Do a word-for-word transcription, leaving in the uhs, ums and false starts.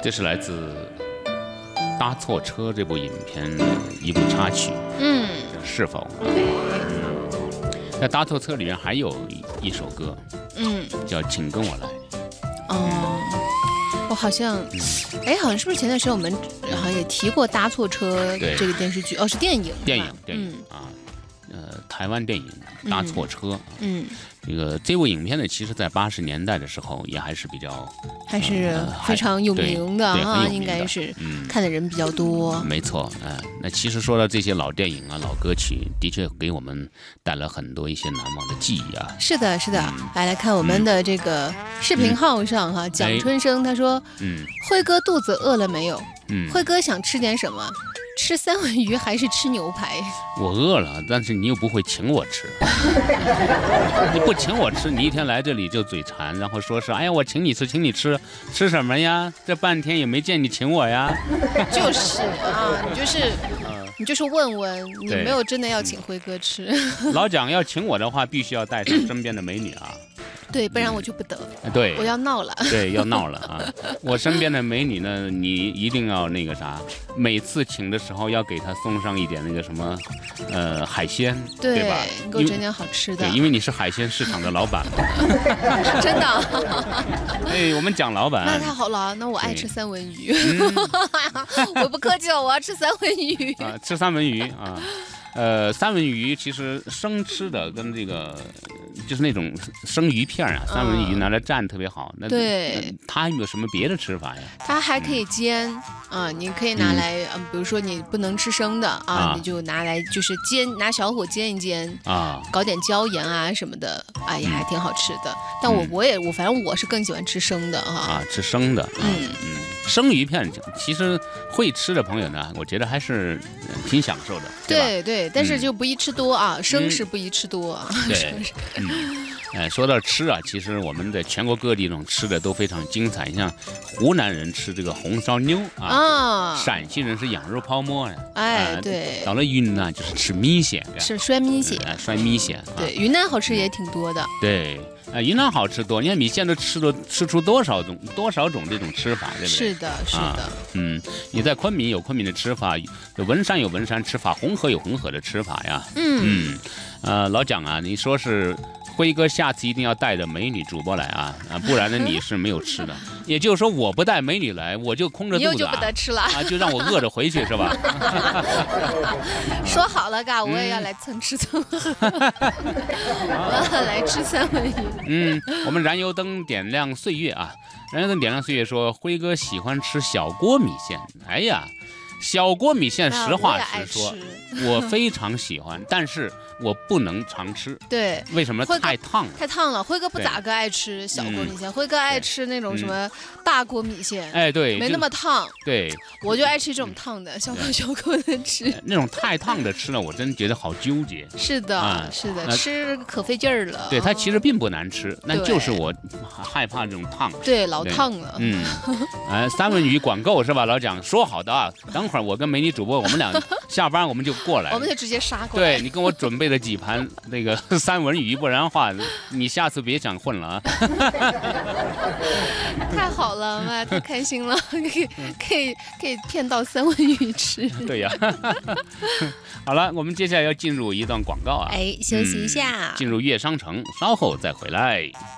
这是来自《搭错车》这部影片的一部插曲。 嗯， 是否？嗯，在《搭错车》里面还有一首歌， 嗯， 叫《请跟我来》。 哦，我好像，哎、嗯，好像是不是前段时间我们好像也提过《搭错车》这个电视剧？哦，是电影。 电影，电影、嗯、啊，呃，台湾电影《搭错车》。嗯。嗯这个这部影片呢，其实在八十年代的时候也还是比较， 还是非常有名的啊、 呃，应该是看的人比较多。 嗯、没错，呃，那其实说到这些老电影啊、老歌曲，的确给我们带来很多一些难忘的记忆啊。 是的，是的。嗯、来来看我们的这个视频号上哈，蒋、嗯、春生他说，嗯，辉哥肚子饿了没有？嗯，辉哥想吃点什么？吃三文鱼还是吃牛排？ 我饿了，但是你又不会请我吃。你不请我吃，你一天来这里就嘴馋，然后说是哎呀我请你吃，请你吃，吃什么呀？这半天也没见你请我呀。 就是啊，你就是。你就是问问，你没有真的要请辉哥吃。 老蒋要请我的话，必须要带上身边的美女啊。 对，不然我就不得。 嗯、对， 我要闹了。 对，要闹了啊！我身边的美女呢，你一定要那个啥，每次请的时候要给她送上一点那个什么，呃，海鲜， 对, 对吧？ 你给我整点好吃的。 对，因为你是海鲜市场的老板嘛。 真的。 哎，我们蒋老板。 那太好了，那我爱吃三文鱼。嗯、我不客气了，我要吃三文鱼。 啊，吃三文鱼啊。呃，三文鱼其实生吃的跟这个就是那种生鱼片啊，三文鱼拿来蘸特别好。那对， 它有没有什么别的吃法呀？ 它还可以煎、嗯、啊，你可以拿来，嗯、比如说你不能吃生的 啊, 啊，你就拿来就是煎，拿小火煎一煎啊，搞点椒盐啊什么的，啊，也还挺好吃的。但我我也我反正我是更喜欢吃生的哈。 啊，吃生的，嗯嗯，生鱼片其实会吃的朋友呢，我觉得还是挺享受的。 对对。但是就不宜吃多啊，嗯、生是不宜吃多啊。 对，嗯，哎，说到吃啊，其实我们在全国各地这种吃的都非常精彩。像湖南人吃这个红烧妞啊，啊陕西人是羊肉泡馍呀， 哎，呃、对。 到了云南就是吃米线， 是摔米线， 嗯、摔米线。 对，云南好吃也挺多的。 对。啊，云南好吃多，你看米线都吃了吃出多少种多少种这种吃法，对不对？ 是的，是的。啊、 嗯，你在昆明有昆明的吃法，文山有文山吃法，红河有红河的吃法呀。嗯嗯，呃，老蒋啊，你说是辉哥下次一定要带着美女主播来啊啊，不然呢你是没有吃的。也就是说，我不带美女来，我就空着肚子、啊， 你就不得吃了啊， 就让我饿着回去是吧？ 说好了嘎，我也要来蹭吃蹭喝，我要来吃三文鱼。 嗯，我们燃油灯点亮岁月啊，燃油灯点亮岁月说，辉哥喜欢吃小锅米线。哎呀，小锅米线，实话实说，我, 我非常喜欢，但是我不能常吃。 对， 为什么？太烫了， 太烫了。辉哥不咋个爱吃小锅米线，辉哥爱吃那种什么大锅米线。 哎，对， 没那么烫。 对， 我就爱吃这种烫的，小口小口的吃。 那种太烫的吃了，我真觉得好纠结。 是的，啊、是的，吃可费劲儿了。 对，它其实并不难吃，那就是我害怕这种烫。 对，老烫了。 嗯，哎，三文鱼管够是吧？老蒋说好的啊，等会儿我跟美女主播，我们俩下班我们就过来， 我们就直接杀过来。 对，你跟我准备了几盘那个三文鱼，不然的话，你下次别想混了啊！ 太好了，妈，太开心了，可以可以可以骗到三文鱼吃。 对呀。好了，我们接下来要进入一段广告啊， 哎，休息一下， 嗯、进入粤商城，稍后再回来。